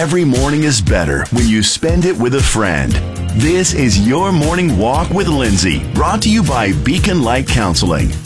Every morning is better when you spend it with a friend. This is Your Morning Walk with Lindsay, brought to you by Beacon Light Counseling.